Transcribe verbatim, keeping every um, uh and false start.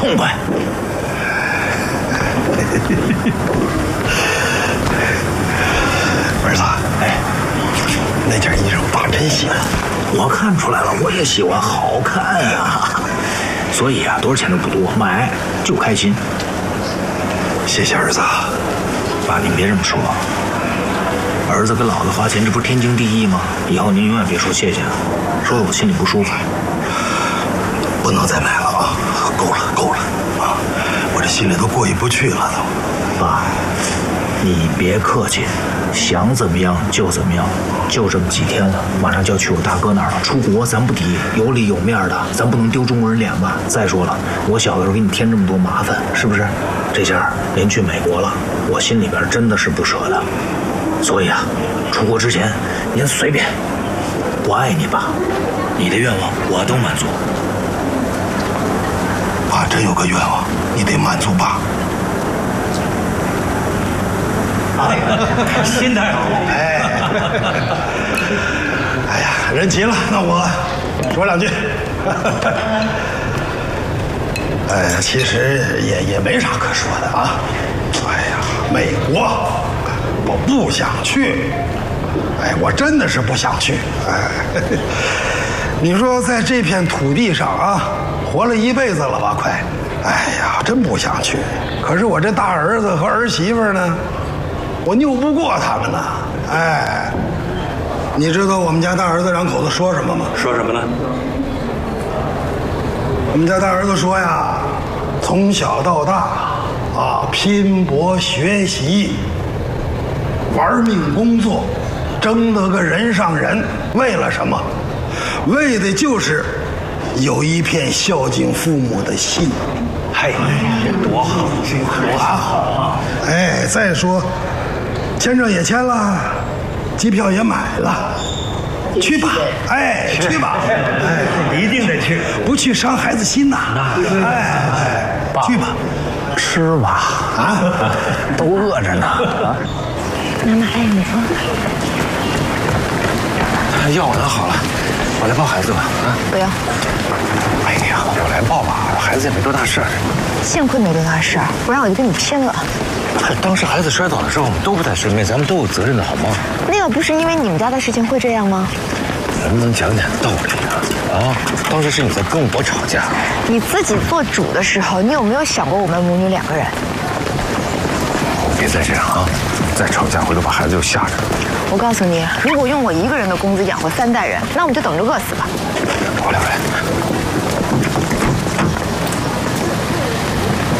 痛快。 儿子，哎，那件衣裳爸真喜欢。 我看出来了，我也喜欢，好看呀。所以啊，多少钱都不多，买就开心。 谢谢儿子。 爸，您别这么说。儿子给老子花钱，这不是天经地义吗？以后您永远别说谢谢，说的我心里不舒服。 不能再买了啊！够了，够了啊！我这心里都过意不去了都。 爸，你别客气，想怎么样就怎么样，就这么几天了，马上就要去我大哥那儿了。出国咱不提，有里有面的，咱不能丢中国人脸吧？再说了，我小的时候给你添这么多麻烦，是不是？这下连去美国了，我心里边真的是不舍得。所以啊，出国之前您随便，我爱你爸，你的愿望我都满足。 爸真有个愿望，你得满足爸。 心态好， 哎，哎呀，人齐了，那我说两句。哎，其实也也没啥可说的啊。哎呀，美国，我不想去。哎，我真的是不想去。哎，你说在这片土地上啊，活了一辈子了吧，快。哎呀，真不想去。可是我这大儿子和儿媳妇呢？我拗不过他们呢，哎，你知道我们家大儿子两口子说什么吗？ 说什么呢？ 我们家大儿子说呀，从小到大啊，拼搏学习，玩命工作，争得个人上人，为了什么？为的就是有一片孝敬父母的心。 嘿，多好，多好啊！ 哎，再说。签证也签了，机票也买了，去吧，哎，去吧，哎， 一定得去， 不去伤孩子心呐，哎，去吧， 吃吧，啊，都饿着呢，啊， 妈妈爱你啊。药我拿好了，我来抱孩子吧，啊， 不要。 哎呀，我来抱吧，孩子也没多大事儿。 幸亏没多大事儿，不然我就跟你拼了。 当时孩子摔倒的时候，我们都不在身边，咱们都有责任的好吗？ 那要不是因为你们家的事情会这样吗？ 能不能讲点道理啊？啊，当时是你在跟我吵架。 你自己做主的时候，你有没有想过我们母女两个人？ 别再这样啊！再吵架，回头把孩子又吓着。 我告诉你，如果用我一个人的工资养活三代人，那我们就等着饿死吧。 我来，我来。